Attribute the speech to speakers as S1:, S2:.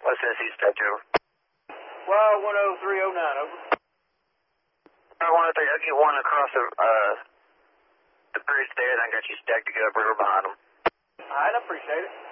S1: West Tennessee, stacked over.
S2: Well, 10309, over.
S1: I want to I'll get one across the bridge there, and I got you stacked to go up river behind them.
S2: All right, I appreciate it.